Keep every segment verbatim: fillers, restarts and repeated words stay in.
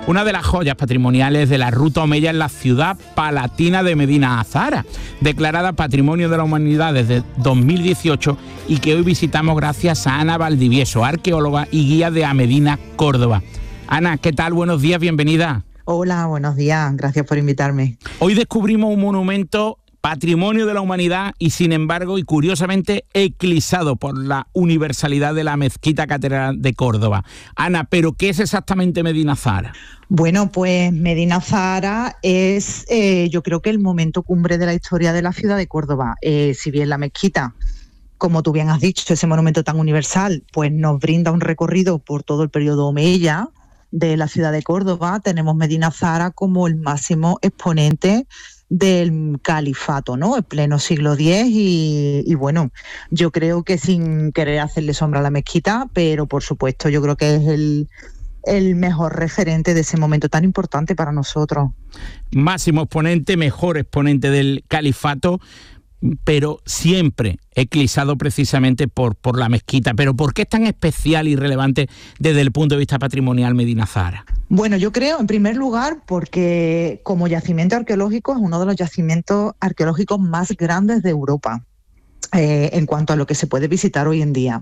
una de las joyas patrimoniales de la Ruta Omeya en la ciudad palatina de Medina Azahara, declarada Patrimonio de la Humanidad desde dos mil dieciocho y que hoy visitamos gracias a Ana Valdivieso, arqueóloga y guía de Amedina, Córdoba. Ana, ¿qué tal? Buenos días, bienvenida. Hola, buenos días, gracias por invitarme. Hoy descubrimos un monumento Patrimonio de la Humanidad y, sin embargo, y curiosamente, eclipsado por la universalidad de la Mezquita Catedral de Córdoba. Ana, ¿pero qué es exactamente Medina Azahara? Bueno, pues Medina Azahara es, eh, yo creo que el momento cumbre de la historia de la ciudad de Córdoba. Eh, si bien la mezquita, como tú bien has dicho, ese monumento tan universal, pues nos brinda un recorrido por todo el periodo omeya de la ciudad de Córdoba, tenemos Medina Azahara como el máximo exponente del califato, ¿no? En pleno siglo diez y, y bueno, yo creo que sin querer hacerle sombra a la mezquita, pero por supuesto yo creo que es el, el mejor referente de ese momento tan importante para nosotros. Máximo exponente, mejor exponente del califato, pero siempre eclipsado precisamente por, por la mezquita. ¿Pero por qué es tan especial y relevante desde el punto de vista patrimonial Medina Azahara? Bueno, yo creo, en primer lugar, porque como yacimiento arqueológico es uno de los yacimientos arqueológicos más grandes de Europa, eh, en cuanto a lo que se puede visitar hoy en día.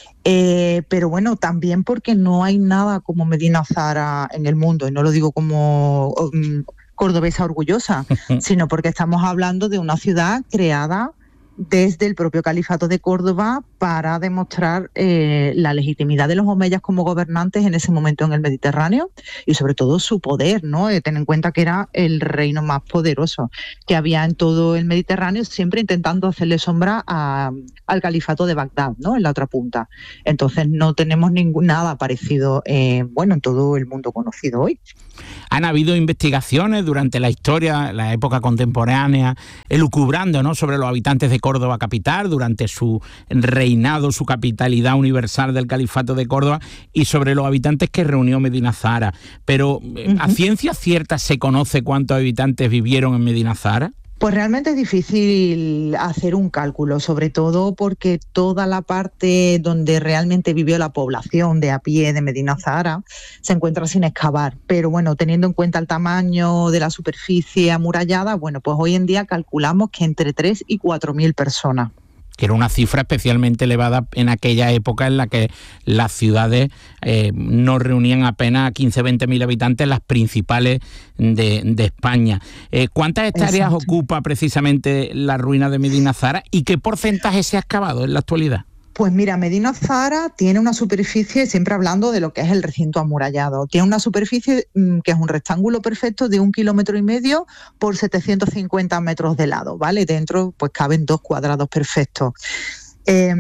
Eh, pero bueno, también porque no hay nada como Medina Azahara en el mundo, y no lo digo como um, cordobesa orgullosa, sino porque estamos hablando de una ciudad creada desde el propio Califato de Córdoba para demostrar eh, la legitimidad de los omeyas como gobernantes en ese momento en el Mediterráneo y sobre todo su poder, ¿no? Eh, ten en cuenta que era el reino más poderoso que había en todo el Mediterráneo, siempre intentando hacerle sombra a, al Califato de Bagdad, ¿no? En la otra punta. Entonces no tenemos ningún, nada parecido eh, bueno, en todo el mundo conocido hoy. Han habido investigaciones durante la historia, la época contemporánea, elucubrando, ¿no?, sobre los habitantes de Córdoba capital durante su reinado, su capitalidad universal del Califato de Córdoba y sobre los habitantes que reunió Medina Azahara. Pero, uh-huh. ¿a ciencia cierta se conoce cuántos habitantes vivieron en Medina Azahara? Pues realmente es difícil hacer un cálculo, sobre todo porque toda la parte donde realmente vivió la población de a pie de Medina Azahara se encuentra sin excavar. Pero bueno, teniendo en cuenta el tamaño de la superficie amurallada, bueno, pues hoy en día calculamos que entre tres y cuatro mil personas. Que era una cifra especialmente elevada en aquella época en la que las ciudades eh, no reunían apenas quince a veinte mil habitantes, las principales de, de España. Eh, ¿Cuántas hectáreas Exacto. ocupa precisamente la ruina de Medina Azahara y qué porcentaje se ha excavado en la actualidad? Pues mira, Medina Azahara tiene una superficie, siempre hablando de lo que es el recinto amurallado, tiene una superficie mmm, que es un rectángulo perfecto de un kilómetro y medio por setecientos cincuenta metros de lado, ¿vale? Dentro pues caben dos cuadrados perfectos. Eh,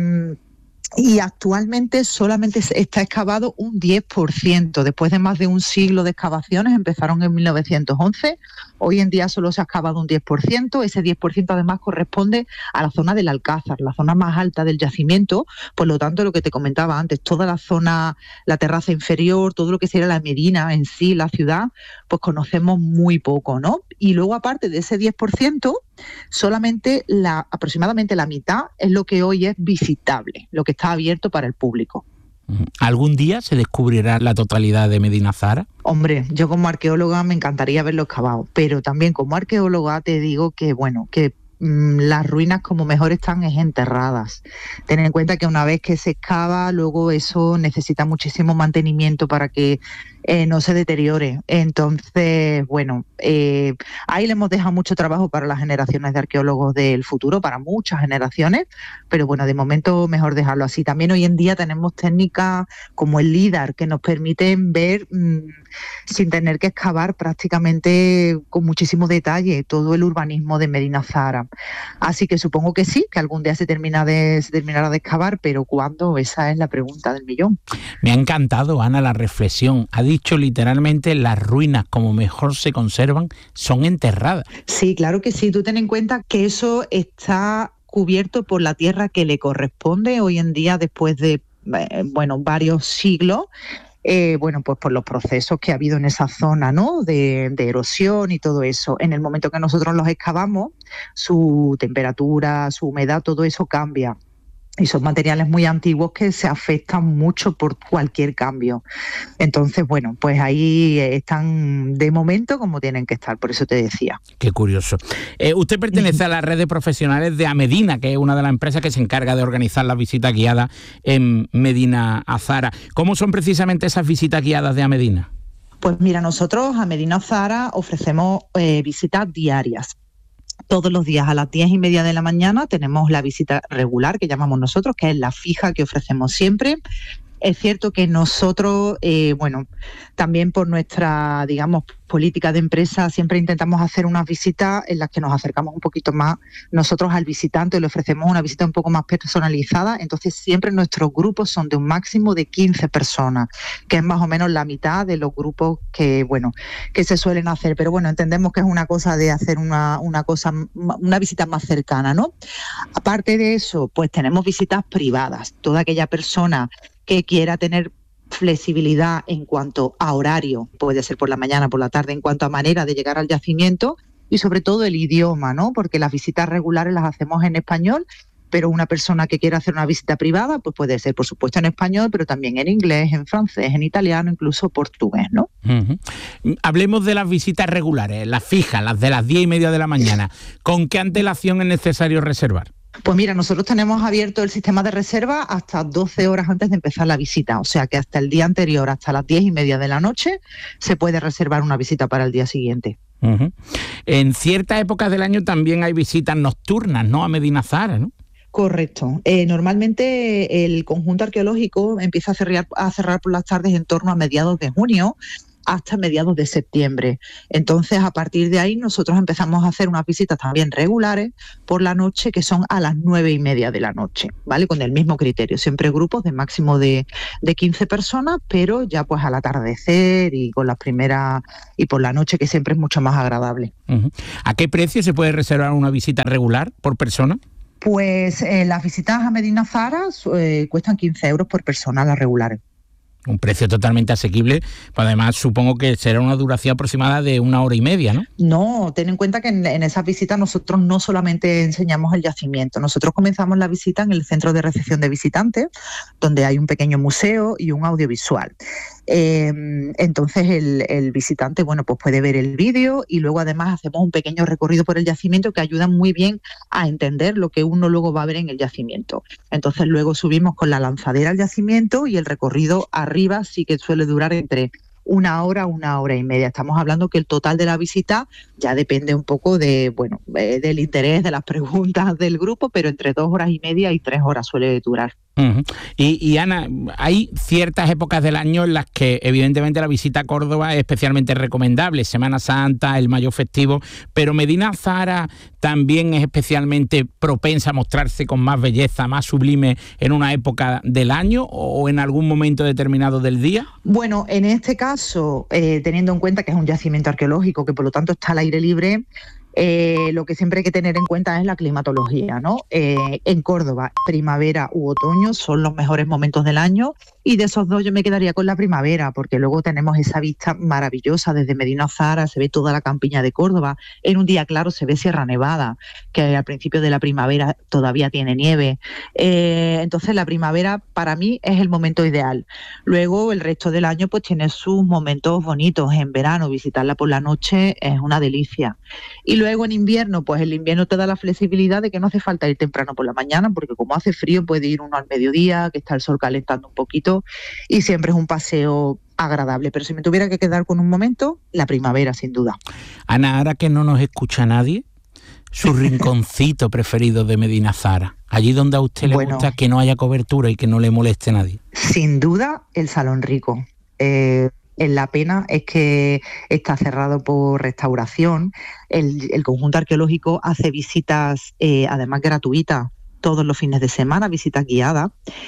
Y actualmente solamente está excavado un diez por ciento. Después de más de un siglo de excavaciones, empezaron en mil novecientos once, hoy en día solo se ha excavado un diez por ciento. Ese diez por ciento además corresponde a la zona del Alcázar, la zona más alta del yacimiento. Por lo tanto, lo que te comentaba antes, toda la zona, la terraza inferior, todo lo que sería la Medina en sí, la ciudad, pues conocemos muy poco, ¿no? Y luego, aparte de ese diez por ciento, solamente la, aproximadamente la mitad es lo que hoy es visitable, lo que está abierto para el público. ¿Algún día se descubrirá la totalidad de Medina Azahara? Hombre, yo como arqueóloga me encantaría verlo excavado, pero también como arqueóloga te digo que, bueno, que mmm, las ruinas como mejor están es enterradas. Ten en cuenta que una vez que se excava, luego eso necesita muchísimo mantenimiento para que Eh, no se deteriore. Entonces, bueno, eh, ahí le hemos dejado mucho trabajo para las generaciones de arqueólogos del futuro, para muchas generaciones, pero bueno, de momento mejor dejarlo así. También hoy en día tenemos técnicas como el LIDAR que nos permiten ver mmm, sin tener que excavar prácticamente con muchísimo detalle todo el urbanismo de Medina Azahara. Así que supongo que sí, que algún día se, termina de, se terminará de excavar, pero ¿cuándo? Esa es la pregunta del millón. Me ha encantado, Ana, la reflexión. Ha dicho literalmente las ruinas como mejor se conservan son enterradas. Sí, claro que sí. Tú ten en cuenta que eso está cubierto por la tierra que le corresponde hoy en día después de eh, bueno, varios siglos. Eh, bueno, pues por los procesos que ha habido en esa zona, ¿no? De, de erosión y todo eso. En el momento que nosotros los excavamos, su temperatura, su humedad, todo eso cambia. Y son materiales muy antiguos que se afectan mucho por cualquier cambio. Entonces, bueno, pues ahí están de momento como tienen que estar, por eso te decía. Qué curioso. Eh, usted pertenece a la red de profesionales de Amedina, que es una de las empresas que se encarga de organizar las visitas guiadas en Medina Azahara. ¿Cómo son precisamente esas visitas guiadas de Amedina? Pues mira, nosotros a Medina Azahara ofrecemos eh, visitas diarias. Todos los días a las diez y media de la mañana tenemos la visita regular, que llamamos nosotros, que es la fija que ofrecemos siempre. Es cierto que nosotros, eh, bueno, también por nuestra, digamos, política de empresa, siempre intentamos hacer unas visitas en las que nos acercamos un poquito más nosotros al visitante, le ofrecemos una visita un poco más personalizada. Entonces siempre nuestros grupos son de un máximo de quince personas, que es más o menos la mitad de los grupos que, bueno, que se suelen hacer. Pero bueno, entendemos que es una cosa de hacer una, una cosa, una visita más cercana, ¿no? Aparte de eso, pues tenemos visitas privadas. Toda aquella persona que quiera tener flexibilidad en cuanto a horario, puede ser por la mañana, por la tarde, en cuanto a manera de llegar al yacimiento y sobre todo el idioma, ¿no? Porque las visitas regulares las hacemos en español, pero una persona que quiera hacer una visita privada, pues puede ser, por supuesto, en español, pero también en inglés, en francés, en italiano, incluso portugués, ¿no? Uh-huh. Hablemos de las visitas regulares, las fijas, las de las diez y media de la mañana. ¿Con qué antelación es necesario reservar? Pues mira, nosotros tenemos abierto el sistema de reserva hasta doce horas antes de empezar la visita, o sea que hasta el día anterior, hasta las diez y media de la noche, se puede reservar una visita para el día siguiente. Uh-huh. En ciertas épocas del año también hay visitas nocturnas, ¿no?, a Medina Azahara, ¿no? Correcto. Eh, normalmente el conjunto arqueológico empieza a cerrar, a cerrar por las tardes en torno a mediados de junio, hasta mediados de septiembre. Entonces, a partir de ahí, nosotros empezamos a hacer unas visitas también regulares por la noche, que son a las nueve y media de la noche, ¿vale? Con el mismo criterio, siempre grupos de máximo de, de quince personas, pero ya pues al atardecer y con las primeras, y por la noche, que siempre es mucho más agradable. Uh-huh. ¿A qué precio se puede reservar una visita regular por persona? Pues eh, las visitas a Medina Azahara eh, cuestan quince euros por persona, las regulares. Un precio totalmente asequible, pues además supongo que será una duración aproximada de una hora y media, ¿no? No, ten en cuenta que en, en esas visitas nosotros no solamente enseñamos el yacimiento, nosotros comenzamos la visita en el centro de recepción de visitantes, donde hay un pequeño museo y un audiovisual. Eh, entonces el, el visitante, bueno, pues puede ver el vídeo y luego además hacemos un pequeño recorrido por el yacimiento que ayuda muy bien a entender lo que uno luego va a ver en el yacimiento. Entonces luego subimos con la lanzadera al yacimiento y el recorrido arriba sí que suele durar entre una hora, una hora y media. Estamos hablando que el total de la visita ya depende un poco de, bueno, eh, del interés, de las preguntas del grupo, pero entre dos horas y media y tres horas suele durar. Uh-huh. Y, y Ana, hay ciertas épocas del año en las que evidentemente la visita a Córdoba es especialmente recomendable, Semana Santa, el mayo festivo, pero Medina Azahara también es especialmente propensa a mostrarse con más belleza, más sublime en una época del año o en algún momento determinado del día. Bueno, en este caso, eh, teniendo en cuenta que es un yacimiento arqueológico, que por lo tanto está al aire libre, Eh, lo que siempre hay que tener en cuenta es la climatología, ¿no? Eh, en Córdoba, primavera u otoño son los mejores momentos del año y de esos dos yo me quedaría con la primavera, porque luego tenemos esa vista maravillosa desde Medina Azahara, se ve toda la campiña de Córdoba, en un día claro se ve Sierra Nevada, que al principio de la primavera todavía tiene nieve. Eh, entonces la primavera para mí es el momento ideal. Luego el resto del año pues tiene sus momentos bonitos. En verano visitarla por la noche es una delicia. Y luego en invierno, pues el invierno te da la flexibilidad de que no hace falta ir temprano por la mañana, porque como hace frío puede ir uno al mediodía, que está el sol calentando un poquito, y siempre es un paseo agradable. Pero si me tuviera que quedar con un momento, la primavera, sin duda. Ana, ahora que no nos escucha nadie, su rinconcito preferido de Medina Azahara, allí donde a usted le bueno, gusta que no haya cobertura y que no le moleste a nadie. Sin duda, el Salón Rico. Eh... La pena es que está cerrado por restauración. El, el conjunto arqueológico hace visitas, eh, además gratuitas, todos los fines de semana, visitas guiadas.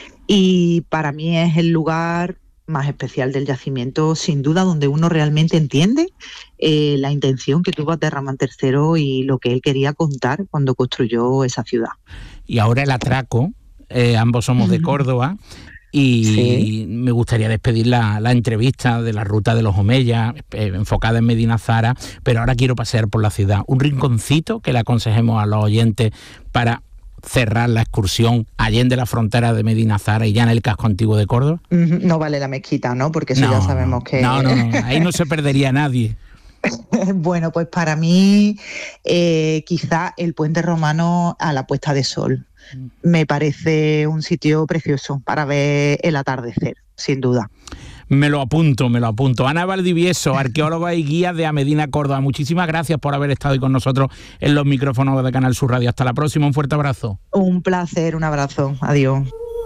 Y para mí es el lugar más especial del yacimiento, sin duda, donde uno realmente entiende eh, la intención que tuvo Abderramán tercero y lo que él quería contar cuando construyó esa ciudad. Y ahora el atraco, eh, ambos somos de Córdoba. Y sí, me gustaría despedir la, la entrevista de la ruta de los Omeyas, eh, enfocada en Medina Azahara, pero ahora quiero pasear por la ciudad. Un rinconcito que le aconsejemos a los oyentes para cerrar la excursión allende la frontera de Medina Zahara y ya en el casco antiguo de Córdoba? No vale la mezquita, ¿no? Porque eso no, ya sabemos no, que... No, no, no, ahí no se perdería nadie. Bueno, pues para mí eh, quizá el puente romano a la puesta de sol. Me parece un sitio precioso para ver el atardecer, sin duda. Me lo apunto, me lo apunto. Ana Valdivieso, arqueóloga y guía de Amedina, Córdoba. Muchísimas gracias por haber estado hoy con nosotros en los micrófonos de Canal Sur Radio. Hasta la próxima, un fuerte abrazo. Un placer, un abrazo. Adiós.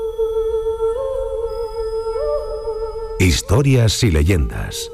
Historias y leyendas.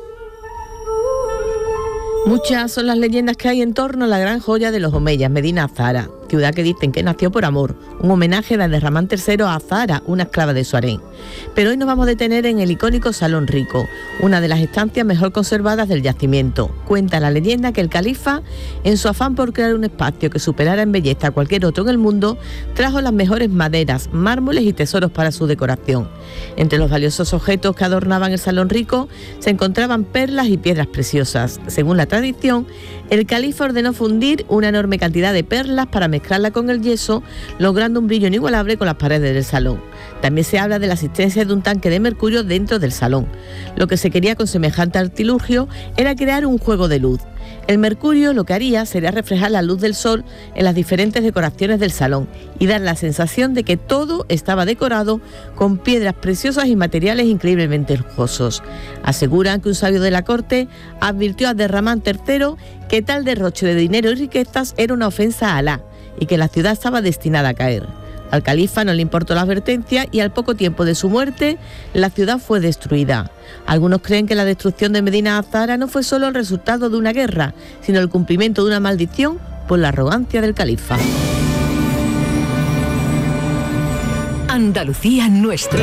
Muchas son las leyendas que hay en torno a la gran joya de los omeyas, Medina Zahara, ciudad que dicen que nació por amor, un homenaje de Abderramán tercero a Zahara, una esclava de su harén. Pero hoy nos vamos a detener en el icónico Salón Rico, una de las estancias mejor conservadas del yacimiento. Cuenta la leyenda que el califa, en su afán por crear un espacio que superara en belleza a cualquier otro en el mundo, trajo las mejores maderas, mármoles y tesoros para su decoración. Entre los valiosos objetos que adornaban el Salón Rico se encontraban perlas y piedras preciosas. Según la tradición, el califa ordenó fundir una enorme cantidad de perlas para mezclarla con el yeso, logrando un brillo inigualable con las paredes del salón. También se habla de la existencia de un tanque de mercurio dentro del salón. Lo que se quería con semejante artilugio era crear un juego de luz. El mercurio lo que haría sería reflejar la luz del sol en las diferentes decoraciones del salón y dar la sensación de que todo estaba decorado con piedras preciosas y materiales increíblemente lujosos. Aseguran que un sabio de la corte advirtió a Abderramán tercero que tal derroche de dinero y riquezas era una ofensa a Alá y que la ciudad estaba destinada a caer. Al califa no le importó la advertencia y al poco tiempo de su muerte, la ciudad fue destruida. Algunos creen que la destrucción de Medina Zahara no fue solo el resultado de una guerra, sino el cumplimiento de una maldición por la arrogancia del califa. Andalucía nuestra.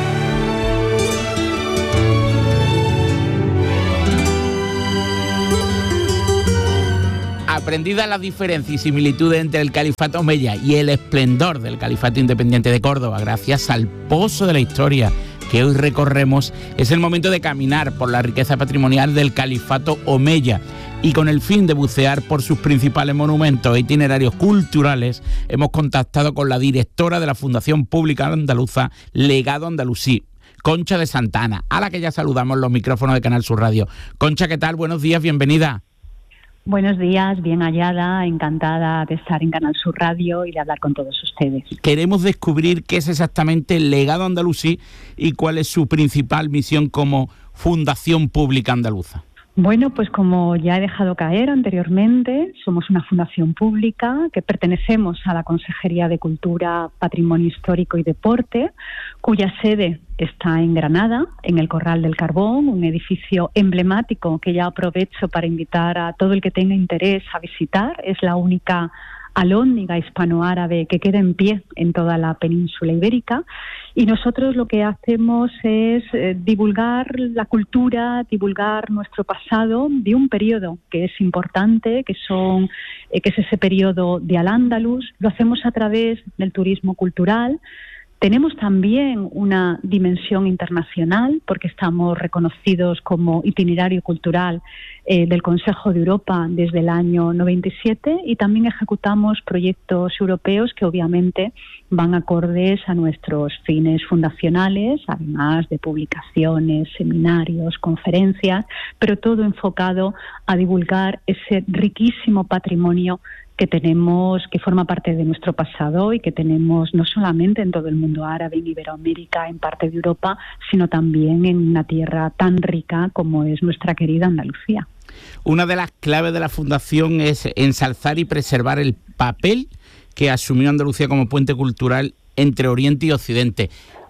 Aprendidas las diferencias y similitudes entre el califato omeya y el esplendor del califato independiente de Córdoba, gracias al pozo de la historia que hoy recorremos, es el momento de caminar por la riqueza patrimonial del califato omeya. Y con el fin de bucear por sus principales monumentos e itinerarios culturales, hemos contactado con la directora de la Fundación Pública Andaluza Legado Andalusí, Concha de Santana, a la que ya saludamos en los micrófonos de Canal Sur Radio. Concha, ¿qué tal? Buenos días, bienvenida. Buenos días, bien hallada, encantada de estar en Canal Sur Radio y de hablar con todos ustedes. Queremos descubrir qué es exactamente el Legado Andalusí y cuál es su principal misión como Fundación Pública Andaluza. Bueno, pues como ya he dejado caer anteriormente, somos una fundación pública que pertenecemos a la Consejería de Cultura, Patrimonio Histórico y Deporte, cuya sede está en Granada, en el Corral del Carbón, un edificio emblemático que ya aprovecho para invitar a todo el que tenga interés a visitar. Es la única alhóndiga hispanoárabe que queda en pie en toda la península ibérica, y nosotros lo que hacemos es eh, divulgar la cultura, divulgar nuestro pasado de un periodo que es importante, que son eh, que es ese periodo de Al-Ándalus. Lo hacemos a través del turismo cultural. Tenemos también una dimensión internacional porque estamos reconocidos como itinerario cultural eh, del Consejo de Europa desde el año noventa y siete, y también ejecutamos proyectos europeos que obviamente van acordes a nuestros fines fundacionales, además de publicaciones, seminarios, conferencias, pero todo enfocado a divulgar ese riquísimo patrimonio que tenemos, que forma parte de nuestro pasado y que tenemos no solamente en todo el mundo árabe, en Iberoamérica, en parte de Europa, sino también en una tierra tan rica como es nuestra querida Andalucía. Una de las claves de la Fundación es ensalzar y preservar el papel que asumió Andalucía como puente cultural entre Oriente y Occidente.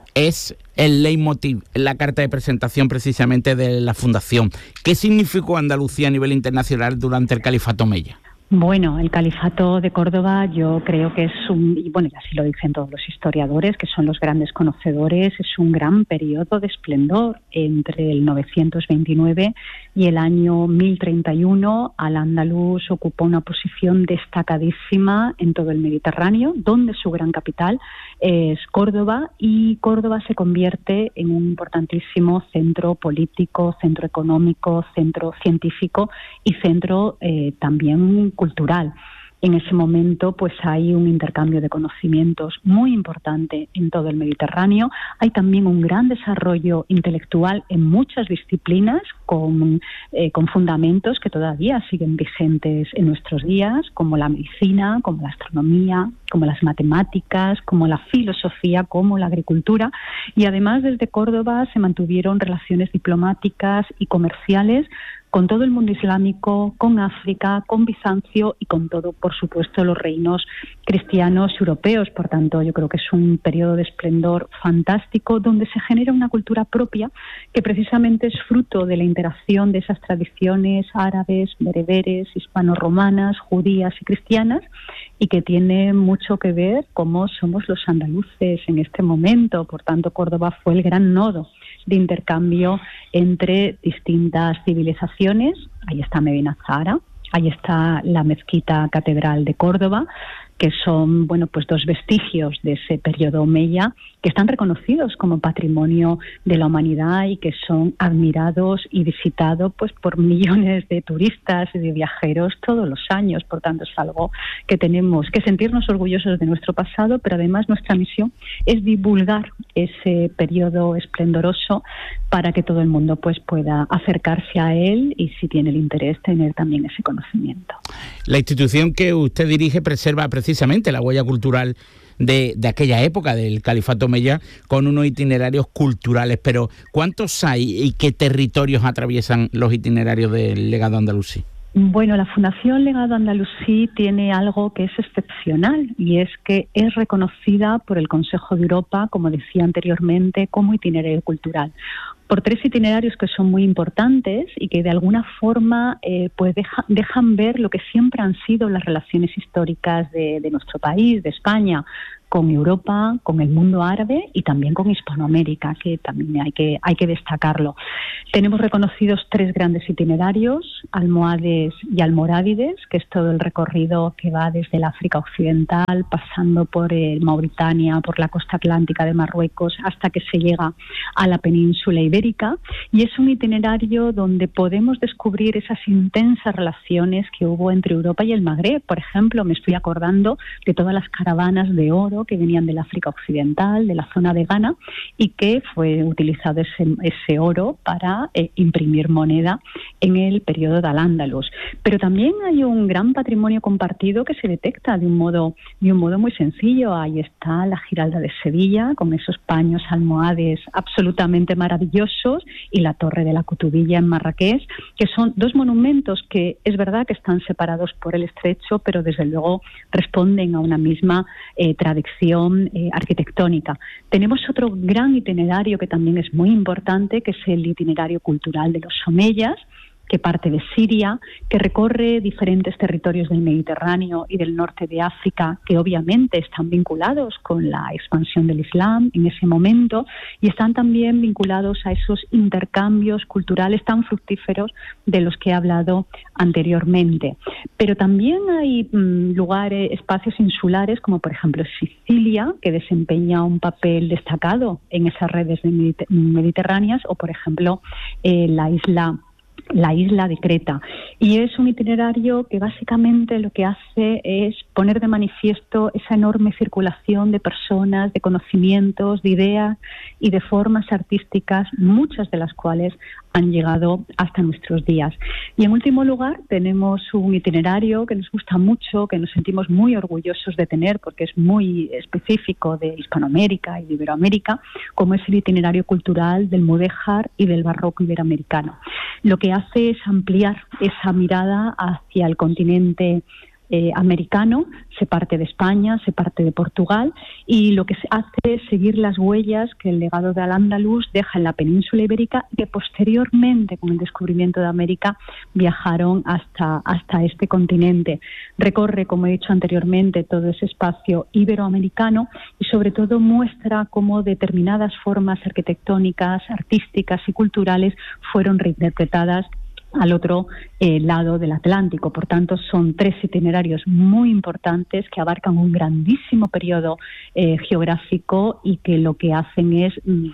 Es el leitmotiv, la carta de presentación precisamente de la Fundación. ¿Qué significó Andalucía a nivel internacional durante el Califato omeya? Bueno, el Califato de Córdoba yo creo que es un, y bueno, y así lo dicen todos los historiadores, que son los grandes conocedores, es un gran periodo de esplendor. Entre el novecientos veintinueve y el año mil treinta y uno, Al-Ándalus ocupó una posición destacadísima en todo el Mediterráneo, donde su gran capital es Córdoba, y Córdoba se convierte en un importantísimo centro político, centro económico, centro científico y centro eh, también cultural. En ese momento pues hay un intercambio de conocimientos muy importante en todo el Mediterráneo. Hay también un gran desarrollo intelectual en muchas disciplinas con, eh, con fundamentos que todavía siguen vigentes en nuestros días, como la medicina, como la astronomía, como las matemáticas, como la filosofía, como la agricultura. Y además desde Córdoba se mantuvieron relaciones diplomáticas y comerciales con todo el mundo islámico, con África, con Bizancio y con todo, por supuesto, los reinos cristianos europeos. Por tanto, yo creo que es un periodo de esplendor fantástico donde se genera una cultura propia que precisamente es fruto de la interacción de esas tradiciones árabes, bereberes, hispano-romanas, judías y cristianas, y que tiene mucho que ver cómo somos los andaluces en este momento. Por tanto, Córdoba fue el gran nodo de intercambio entre distintas civilizaciones. Ahí está Medina Zahara, ahí está la mezquita catedral de Córdoba, que son, bueno, pues dos vestigios de ese periodo omeya que están reconocidos como patrimonio de la humanidad y que son admirados y visitados pues por millones de turistas y de viajeros todos los años. Por tanto, es algo que tenemos que sentirnos orgullosos de nuestro pasado, pero además nuestra misión es divulgar ese periodo esplendoroso para que todo el mundo pues pueda acercarse a él y, si tiene el interés, tener también ese conocimiento. La institución que usted dirige preserva precisamente la huella cultural de, de aquella época, del Califato Omeya, con unos itinerarios culturales. Pero ¿cuántos hay y qué territorios atraviesan los itinerarios del legado andalusí? Bueno, la Fundación Legado Andalusí tiene algo que es excepcional, y es que es reconocida por el Consejo de Europa, como decía anteriormente, como itinerario cultural, por tres itinerarios que son muy importantes y que de alguna forma eh, pues deja, dejan ver lo que siempre han sido las relaciones históricas de, de nuestro país, de España, con Europa, con el mundo árabe y también con Hispanoamérica, que también hay que, hay que destacarlo. Tenemos reconocidos tres grandes itinerarios, almohades y almorávides, que es todo el recorrido que va desde el África Occidental, pasando por eh, Mauritania, por la costa atlántica de Marruecos, hasta que se llega a la península ibérica, y es un itinerario donde podemos descubrir esas intensas relaciones que hubo entre Europa y el Magreb. Por ejemplo, me estoy acordando de todas las caravanas de oro que venían del África Occidental, de la zona de Ghana, y que fue utilizado ese, ese oro para eh, imprimir moneda en el periodo de Al-Ándalus. Pero también hay un gran patrimonio compartido que se detecta de un modo, de un modo muy sencillo. Ahí está la Giralda de Sevilla, con esos paños almohades absolutamente maravillosos, y la Torre de la Cutubilla en Marrakech, que son dos monumentos que es verdad que están separados por el estrecho, pero desde luego responden a una misma eh, tradición Eh, arquitectónica. Tenemos otro gran itinerario que también es muy importante, que es el itinerario cultural de los omeyas, que parte de Siria, que recorre diferentes territorios del Mediterráneo y del norte de África, que obviamente están vinculados con la expansión del Islam en ese momento, y están también vinculados a esos intercambios culturales tan fructíferos de los que he hablado anteriormente. Pero también hay mmm, lugares, espacios insulares, como por ejemplo Sicilia, que desempeña un papel destacado en esas redes mediterráneas, o por ejemplo eh, la isla la isla de Creta. Y es un itinerario que básicamente lo que hace es poner de manifiesto esa enorme circulación de personas, de conocimientos, de ideas y de formas artísticas, muchas de las cuales han llegado hasta nuestros días. Y en último lugar, tenemos un itinerario que nos gusta mucho, que nos sentimos muy orgullosos de tener, porque es muy específico de Hispanoamérica y de Iberoamérica, como es el itinerario cultural del mudéjar y del barroco iberoamericano. Lo que hace es ampliar esa mirada hacia el continente Eh, americano. Se parte de España, se parte de Portugal, y lo que se hace es seguir las huellas que el legado de Al-Ándalus deja en la península ibérica, y que posteriormente, con el descubrimiento de América, viajaron hasta, hasta este continente. Recorre, como he dicho anteriormente, todo ese espacio iberoamericano, y sobre todo muestra cómo determinadas formas arquitectónicas, artísticas y culturales fueron reinterpretadas al otro eh, lado del Atlántico. Por tanto, son tres itinerarios muy importantes que abarcan un grandísimo periodo eh, geográfico, y que lo que hacen es mm,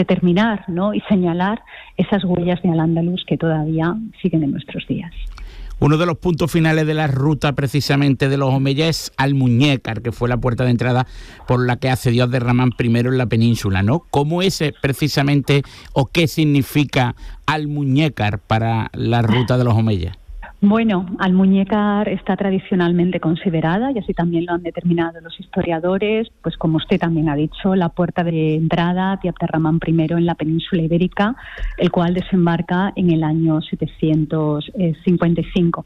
determinar, ¿no?, y señalar esas huellas de Al-Ándalus que todavía siguen en nuestros días. Uno de los puntos finales de la ruta precisamente de los Omeyas es Almuñécar, que fue la puerta de entrada por la que accedió Abderramán primero en la península, ¿no? ¿Cómo es precisamente o qué significa Almuñécar para la ruta de los Omeyas? Bueno, Almuñécar está tradicionalmente considerada, y así también lo han determinado los historiadores, pues como usted también ha dicho, la puerta de entrada de Abderramán primero en la península ibérica, el cual desembarca en el año setecientos cincuenta y cinco.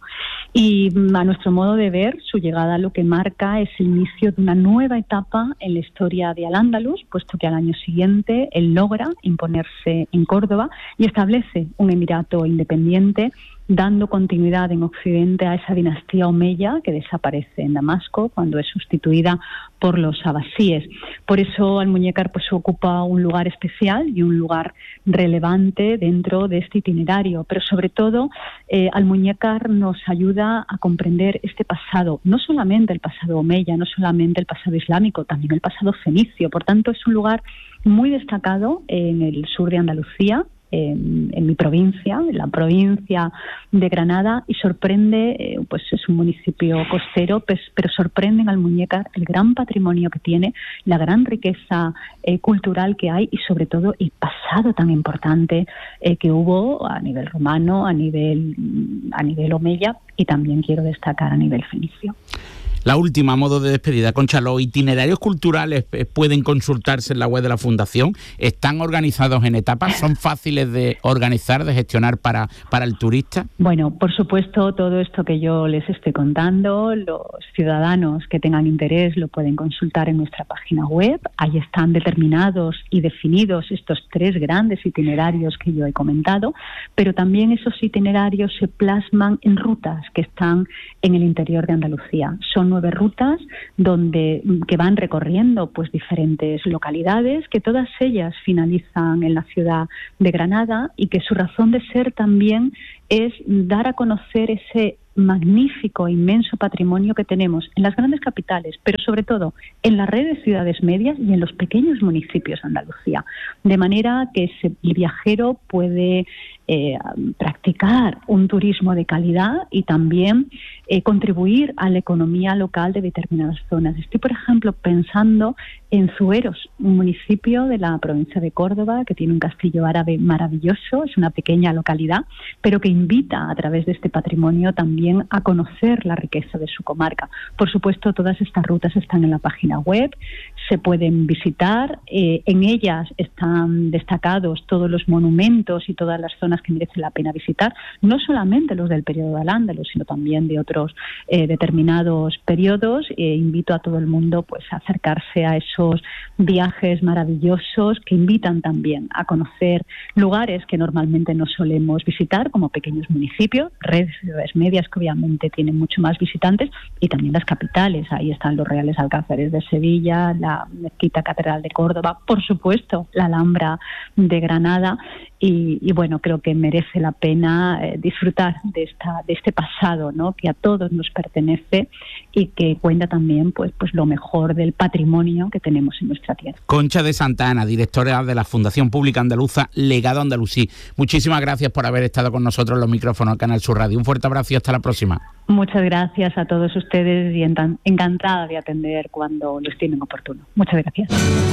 Y a nuestro modo de ver, su llegada lo que marca es el inicio de una nueva etapa en la historia de Al-Ándalus, puesto que al año siguiente él logra imponerse en Córdoba y establece un emirato independiente, dando continuidad en Occidente a esa dinastía omeya que desaparece en Damasco cuando es sustituida por los abasíes. Por eso Almuñécar pues ocupa un lugar especial y un lugar relevante dentro de este itinerario, pero sobre todo eh, Almuñécar nos ayuda a comprender este pasado, no solamente el pasado omeya, no solamente el pasado islámico, también el pasado fenicio. Por tanto, es un lugar muy destacado en el sur de Andalucía, En, en mi provincia, en la provincia de Granada, y sorprende, eh, pues es un municipio costero, pues, pero sorprende en Almuñécar el gran patrimonio que tiene, la gran riqueza eh, cultural que hay y sobre todo el pasado tan importante eh, que hubo a nivel romano, a nivel, a nivel omeya y también quiero destacar a nivel fenicio. La última, a modo de despedida, Concha, los itinerarios culturales pueden consultarse en la web de la Fundación, están organizados en etapas, son fáciles de organizar, de gestionar para, para el turista. Bueno, por supuesto, todo esto que yo les estoy contando, los ciudadanos que tengan interés lo pueden consultar en nuestra página web. Ahí están determinados y definidos estos tres grandes itinerarios que yo he comentado, pero también esos itinerarios se plasman en rutas que están en el interior de Andalucía. Son nueve rutas donde que van recorriendo pues diferentes localidades, que todas ellas finalizan en la ciudad de Granada y que su razón de ser también es dar a conocer ese magnífico, inmenso patrimonio que tenemos en las grandes capitales, pero sobre todo en la red de ciudades medias y en los pequeños municipios de Andalucía, de manera que ese, el viajero puede eh, practicar un turismo de calidad y también eh, contribuir a la economía local de determinadas zonas. Estoy, por ejemplo, pensando en Zueros, un municipio de la provincia de Córdoba que tiene un castillo árabe maravilloso, es una pequeña localidad, pero que invita a través de este patrimonio también a conocer la riqueza de su comarca. Por supuesto, todas estas rutas están en la página web, se pueden visitar, eh, en ellas están destacados todos los monumentos y todas las zonas que merece la pena visitar, no solamente los del periodo de Al-Ándalus, sino también de otros eh, determinados periodos. Eh, invito a todo el mundo pues a acercarse a esos viajes maravillosos que invitan también a conocer lugares que normalmente no solemos visitar, como pequeños municipios, redes de ciudades medias que obviamente tienen mucho más visitantes, y también las capitales. Ahí están los Reales Alcázares de Sevilla, la Mezquita Catedral de Córdoba, por supuesto la Alhambra de Granada, y, y bueno, creo que merece la pena eh, disfrutar de esta de este pasado, ¿no?, que a todos nos pertenece y que cuenta también pues pues lo mejor del patrimonio que tenemos en nuestra tierra. Concha de Santa Ana, directora de la Fundación Pública Andaluza Legado Andalusí, muchísimas gracias por haber estado con nosotros en los micrófonos de Canal Sur Radio. Un fuerte abrazo y hasta la próxima. Muchas gracias a todos ustedes y encantada de atender cuando lo estimen oportuno. Muchas gracias.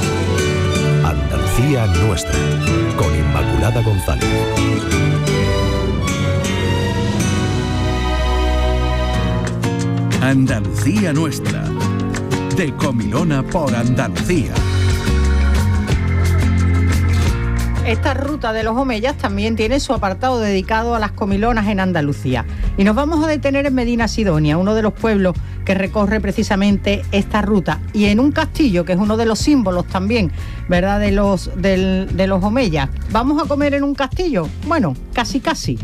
Andalucía nuestra, con Inmaculada González. Andalucía nuestra, de Comilona por Andalucía. Esta ruta de los Omeyas también tiene su apartado dedicado a las comilonas en Andalucía. Y nos vamos a detener en Medina Sidonia, uno de los pueblos que recorre precisamente esta ruta. Y en un castillo, que es uno de los símbolos también, ¿verdad?, de los, del, de los Omeyas. ¿Vamos a comer en un castillo? Bueno, casi casi.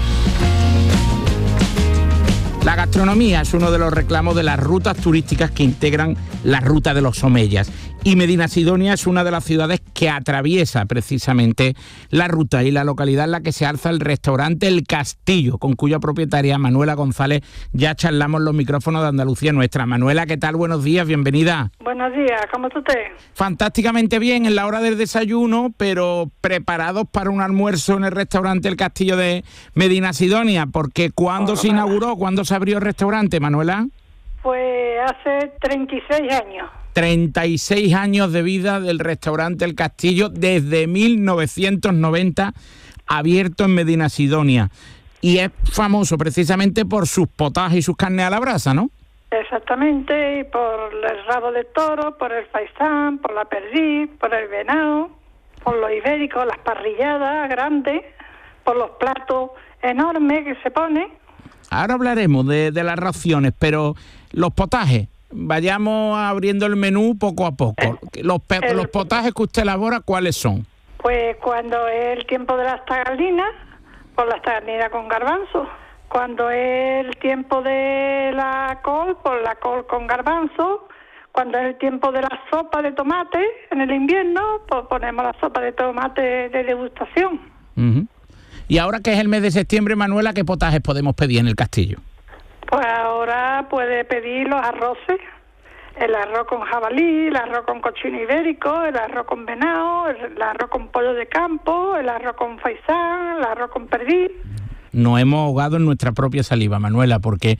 La gastronomía es uno de los reclamos de las rutas turísticas que integran la ruta de los Omeyas. Y Medinasidonia es una de las ciudades que atraviesa precisamente la ruta y la localidad en la que se alza el restaurante El Castillo, con cuya propietaria Manuela González ya charlamos los micrófonos de Andalucía Nuestra. Manuela, ¿qué tal? Buenos días, bienvenida. Buenos días, ¿cómo está usted? Fantásticamente bien, en la hora del desayuno, pero preparados para un almuerzo en el restaurante El Castillo de Medinasidonia, porque ¿cuándo oh, se inauguró? ¿Cuándo se abrió el restaurante, Manuela? Pues hace treinta y seis años. treinta y seis años de vida del restaurante El Castillo, desde mil novecientos noventa, abierto en Medinasidonia. Y es famoso precisamente por sus potajes y sus carnes a la brasa, ¿no? Exactamente, y por el rabo de toro, por el faisán, por la perdiz, por el venado, por los ibéricos, las parrilladas grandes, por los platos enormes que se ponen. Ahora hablaremos de, de las raciones, pero los potajes, vayamos abriendo el menú poco a poco. Los, el, los potajes que usted elabora, ¿cuáles son? Pues cuando es el tiempo de las tagarninas, pues las tagarninas con garbanzo. Cuando es el tiempo de la col, pues la col con garbanzo. Cuando es el tiempo de la sopa de tomate en el invierno, pues ponemos la sopa de tomate de degustación. Uh-huh. Y ahora que es el mes de septiembre, Manuela, ¿qué potajes podemos pedir en el Castillo? Pues ahora puede pedir los arroces, el arroz con jabalí, el arroz con cochino ibérico, el arroz con venado, el arroz con pollo de campo, el arroz con faisán, el arroz con perdiz. Nos hemos ahogado en nuestra propia saliva, Manuela, porque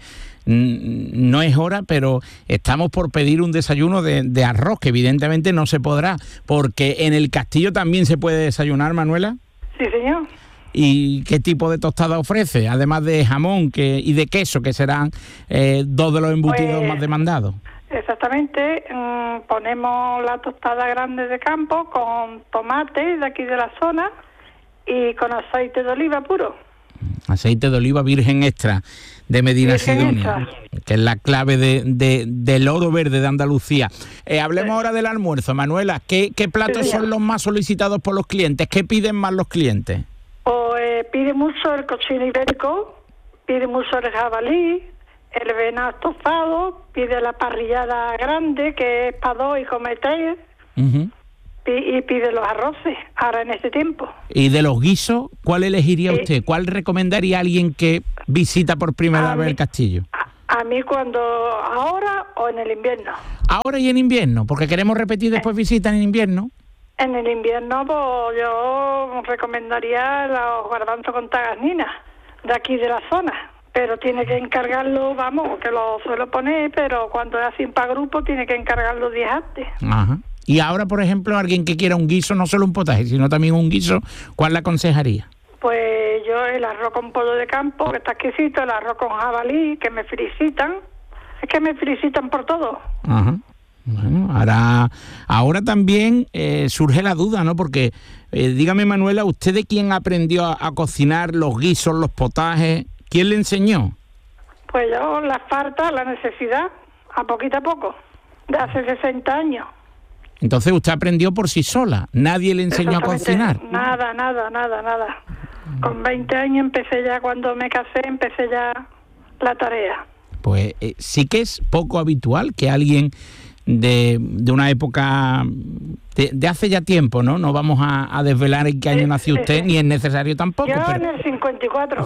no es hora, pero estamos por pedir un desayuno de, de arroz, que evidentemente no se podrá, porque en el Castillo también se puede desayunar, Manuela. Sí, señor. ¿Y qué tipo de tostada ofrece? Además de jamón que, y de queso, que serán eh, dos de los embutidos pues, más demandados. Exactamente. Mmm, ponemos la tostada grande de campo con tomate de aquí de la zona y con aceite de oliva puro. Aceite de oliva virgen extra de Medinasidonia, que es la clave de, de, del oro verde de Andalucía. Eh, hablemos sí. ahora del almuerzo, Manuela. ¿Qué, qué platos sí, son los más solicitados por los clientes? ¿Qué piden más los clientes? Pues pide mucho el cochino ibérico, pide mucho el jabalí, el venado estofado, pide la parrillada grande, que es para dos y come tres, uh-huh. y pide los arroces, ahora en este tiempo. ¿Y de los guisos, cuál elegiría sí. usted? ¿Cuál recomendaría a alguien que visita por primera a vez mí, el Castillo? A, a mí cuando, ahora o en el invierno. Ahora y en invierno, porque queremos repetir después eh. visitas en invierno. En el invierno, pues yo recomendaría los garbanzos con tagarninas de aquí de la zona, pero tiene que encargarlo, vamos, que lo suelo poner, pero cuando es así para grupo tiene que encargarlo diez antes. Ajá. Y ahora, por ejemplo, alguien que quiera un guiso, no solo un potaje, sino también un guiso, ¿cuál le aconsejaría? Pues yo el arroz con pollo de campo, que está exquisito, el arroz con jabalí, que me felicitan, es que me felicitan por todo. Ajá. Bueno, ahora, ahora también eh, surge la duda, ¿no? Porque, eh, dígame, Manuela, ¿usted de quién aprendió a, a cocinar los guisos, los potajes? ¿Quién le enseñó? Pues yo, la falta, la necesidad, a poquito a poco, de hace sesenta años. Entonces usted aprendió por sí sola, nadie le enseñó a cocinar. Nada, nada, nada, nada. Con veinte años empecé ya, cuando me casé, empecé ya la tarea. Pues eh, sí que es poco habitual que alguien de, de una época de, de hace ya tiempo, ¿no? No vamos a, a desvelar en qué año sí, nació usted, sí, sí. ni es necesario tampoco. Yo pero... en el cincuenta y cuatro.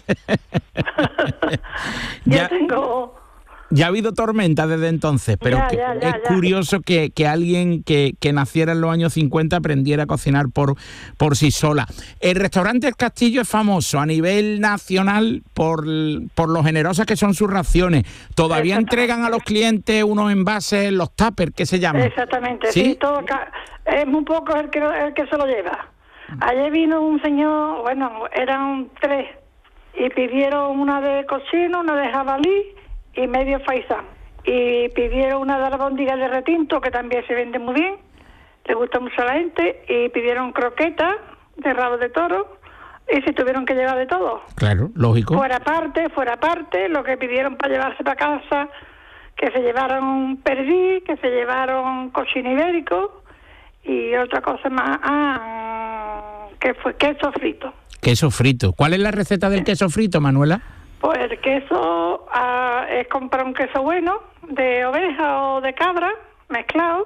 ya, ya tengo... Ya ha habido tormenta desde entonces, pero ya, que ya, ya, es ya. curioso que, que alguien que, que naciera en los años cincuenta aprendiera a cocinar por, por sí sola. El restaurante El Castillo es famoso a nivel nacional por, por lo generosas que son sus raciones. Todavía entregan a los clientes unos envases, los tuppers, ¿qué se llaman? Exactamente, sí, sí todo es muy poco el que, el que se lo lleva. Ayer vino un señor, bueno, eran tres, y pidieron una de cochino, una de jabalí y medio faisán. Y pidieron una de albóndiga de retinto, que también se vende muy bien, le gusta mucho a la gente, y pidieron croquetas de rabo de toro, y se tuvieron que llevar de todo. Claro, lógico. Fuera parte, fuera parte, lo que pidieron para llevarse para casa, que se llevaron perdiz, que se llevaron cochino ibérico, y otra cosa más, ah, que fue queso frito. Queso frito. ¿Cuál es la receta del queso frito, Manuela? Pues el queso uh, es comprar un queso bueno, de oveja o de cabra, mezclado,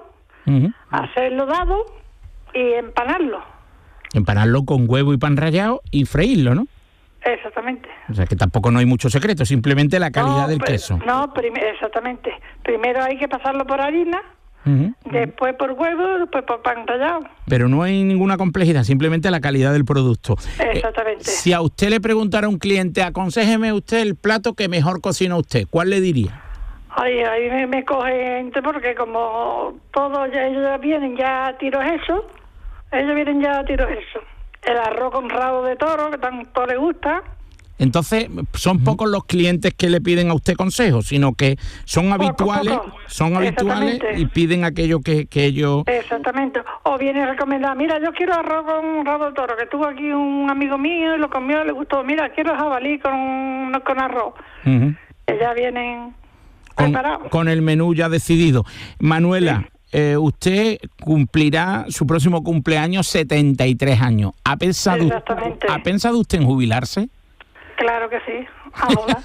Uh-huh. Hacerlo dado y empanarlo. Empanarlo con huevo y pan rallado y freírlo, ¿no? Exactamente. O sea que tampoco no hay mucho secreto, simplemente la calidad no, del pero, queso. No, prim- exactamente. Primero hay que pasarlo por harina, uh-huh. después por huevo, después por pan rallado. Pero no hay ninguna complejidad, simplemente la calidad del producto. Exactamente. Eh, si a usted le preguntara a un cliente, aconséjeme usted el plato que mejor cocina usted, ¿cuál le diría? Ay, ahí me, me coge gente porque como todos ya, ellos ya vienen ya a tiros eso, ellos vienen ya a tiros eso. El arroz con rabo de toro, que tanto le gusta. Entonces, son pocos los clientes que le piden a usted consejos, sino que son Poco, habituales, poco. son habituales y piden aquello que, que ellos... Exactamente. O viene recomendado, mira, yo quiero arroz con rabo de toro, que tuvo aquí un amigo mío y lo comió, le gustó. Mira, quiero jabalí con, con arroz. Uh-huh. Que ya vienen con, preparados. Con el menú ya decidido. Manuela, sí. eh, usted cumplirá su próximo cumpleaños setenta y tres años. ¿Ha pensado, Exactamente. ¿Ha pensado usted en jubilarse? Claro que sí, ahora.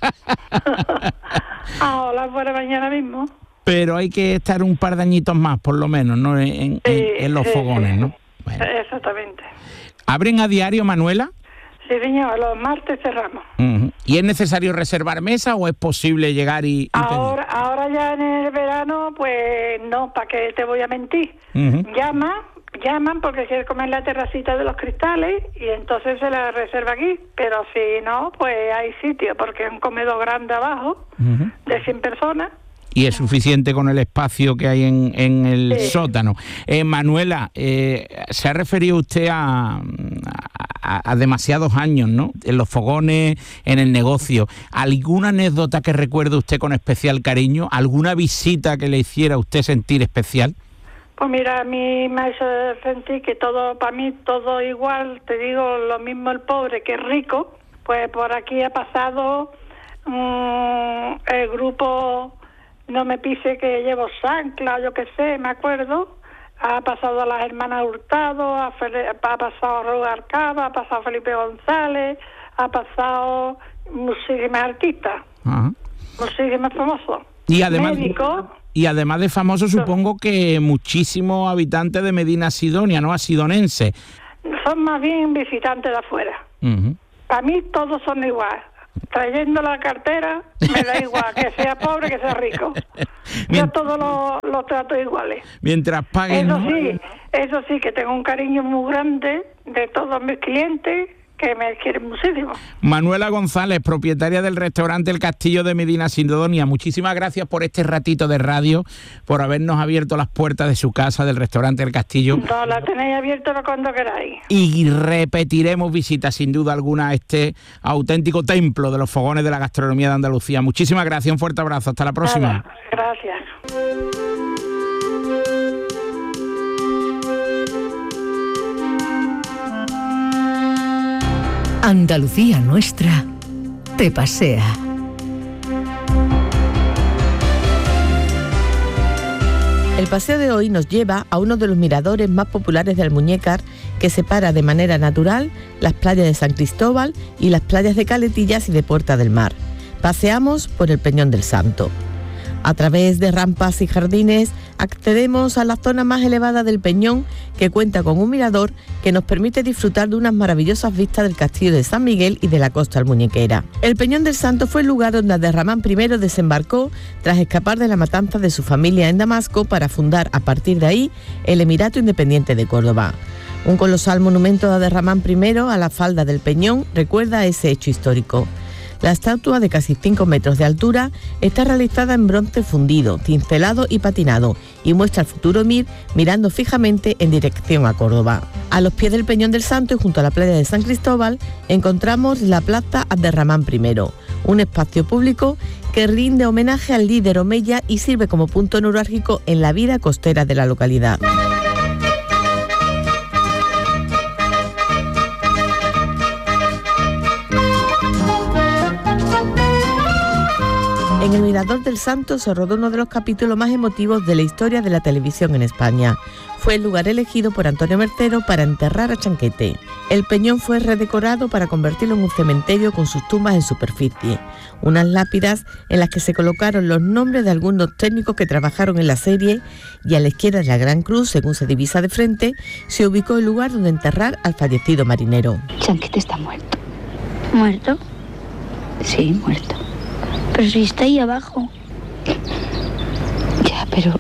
Ahora, por mañana mismo. Pero hay que estar un par de añitos más, por lo menos, ¿no? En, en, sí, en los sí, fogones, sí. ¿no? Bueno. Exactamente. ¿Abren a diario, Manuela? Sí, señor, los martes cerramos. Uh-huh. ¿Y es necesario reservar mesa o es posible llegar y, y ahora, pedir? Ahora ya en el verano, pues no, ¿para qué te voy a mentir? Uh-huh. Llama... Llaman porque quieren comer la terracita de los cristales y entonces se la reserva aquí, pero si no, pues hay sitio porque es un comedor grande abajo, uh-huh. de cien personas. Y es suficiente con el espacio que hay en, en el sí. sótano. Eh, Manuela, eh, se ha referido usted a, a, a demasiados años, ¿no? En los fogones, en el negocio. ¿Alguna anécdota que recuerde usted con especial cariño? ¿Alguna visita que le hiciera a usted sentir especial? Pues mira, a mí me ha hecho sentir que todo, para mí todo igual, te digo, lo mismo el pobre que el rico. Pues por aquí ha pasado um, el grupo No Me Pise que llevo Sancla, yo qué sé, me acuerdo. Ha pasado a las hermanas Hurtado, ha, Fele, ha pasado a Ruga Arcada, ha pasado a Felipe González, ha pasado muchísimas artistas, uh-huh. muchísimos famosos. Y además... Médicos. Y además de famoso, supongo que muchísimos habitantes de Medina Sidonia, ¿no? Asidonenses. Son más bien visitantes de afuera. Uh-huh. Para mí todos son igual. Trayendo la cartera, me da igual, que sea pobre, que sea rico. Yo todos los lo trato iguales. Mientras paguen... Eso sí, eso sí, que tengo un cariño muy grande de todos mis clientes, que me quieren muchísimo. Manuela González, propietaria del restaurante El Castillo de Medina Sidonia, muchísimas gracias por este ratito de radio, por habernos abierto las puertas de su casa, del restaurante El Castillo. No, la tenéis abierta cuando queráis. Y repetiremos visitas, sin duda alguna, a este auténtico templo de los fogones de la gastronomía de Andalucía. Muchísimas gracias, un fuerte abrazo, hasta la próxima. Nada, gracias. Andalucía nuestra te pasea. El paseo de hoy nos lleva a uno de los miradores más populares de Almuñécar, que separa de manera natural las playas de San Cristóbal y las playas de Caletillas y de Puerta del Mar. Paseamos por el Peñón del Santo. A través de rampas y jardines accedemos a la zona más elevada del Peñón, que cuenta con un mirador que nos permite disfrutar de unas maravillosas vistas del castillo de San Miguel y de la costa almuñequera. El Peñón del Santo fue el lugar donde Abderramán primero desembarcó tras escapar de la matanza de su familia en Damasco para fundar a partir de ahí el Emirato Independiente de Córdoba. Un colosal monumento de Abderramán primero a la falda del Peñón recuerda ese hecho histórico. La estatua, de casi cinco metros de altura, está realizada en bronce fundido, cincelado y patinado, y muestra al futuro emir mirando fijamente en dirección a Córdoba. A los pies del Peñón del Santo y junto a la playa de San Cristóbal encontramos la Plaza Abderramán primero, un espacio público que rinde homenaje al líder omeya y sirve como punto neurálgico en la vida costera de la localidad. En el Mirador del Santo se rodó uno de los capítulos más emotivos de la historia de la televisión en España. Fue el lugar elegido por Antonio Mercero para enterrar a Chanquete. El peñón fue redecorado para convertirlo en un cementerio con sus tumbas en superficie. Unas lápidas en las que se colocaron los nombres de algunos técnicos que trabajaron en la serie, y a la izquierda de la Gran Cruz, según se divisa de frente, se ubicó el lugar donde enterrar al fallecido marinero. Chanquete está muerto. ¿Muerto? Sí, muerto. Pero si está ahí abajo. Ya, pero...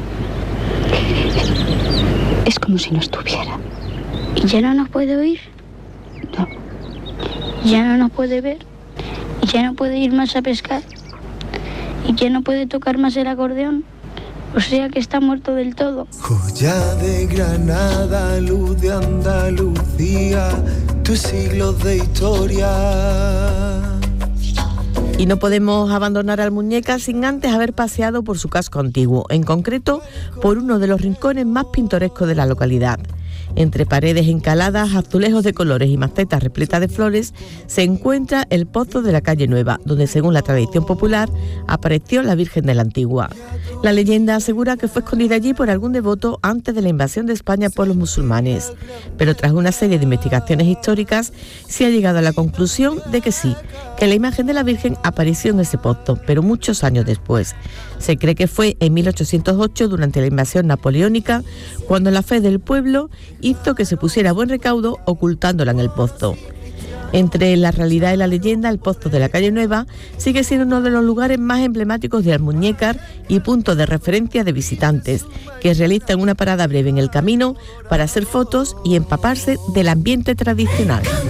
es como si no estuviera. ¿Y ya no nos puede oír? No. ¿Ya no nos puede ver? ¿Y ya no puede ir más a pescar? ¿Y ya no puede tocar más el acordeón? O sea que está muerto del todo. Joya de Granada, luz de Andalucía, tus siglos de historia. Y no podemos abandonar al Muñeca sin antes haber paseado por su casco antiguo, en concreto por uno de los rincones más pintorescos de la localidad. Entre paredes encaladas, azulejos de colores y macetas repletas de flores, se encuentra el pozo de la calle Nueva, donde según la tradición popular apareció la Virgen de la Antigua. La leyenda asegura que fue escondida allí por algún devoto antes de la invasión de España por los musulmanes, pero tras una serie de investigaciones históricas se ha llegado a la conclusión de que sí, que la imagen de la Virgen apareció en ese pozo, pero muchos años después. Se cree que fue en mil ochocientos ocho, durante la invasión napoleónica, cuando la fe del pueblo hizo que se pusiera a buen recaudo ocultándola en el pozo. Entre la realidad y la leyenda, el pozo de la calle Nueva sigue siendo uno de los lugares más emblemáticos de Almuñécar y punto de referencia de visitantes, que realizan una parada breve en el camino para hacer fotos y empaparse del ambiente tradicional.